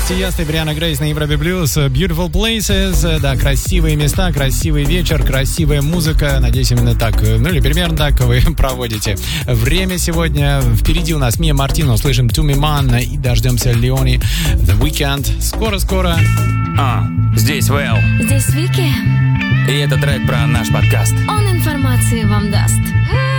Тиеста и Брианна Грейс на Европе Плюс. Beautiful Places. Да, красивые места, красивый вечер, красивая музыка. Надеюсь, именно так, ну или примерно так вы проводите время сегодня. Впереди у нас Мия Мартина. Услышим Tumi Man и дождемся Леони. The Weeknd. Скоро-скоро. Здесь Вэл. Здесь Вики. И это трек про наш подкаст. Он информации вам даст.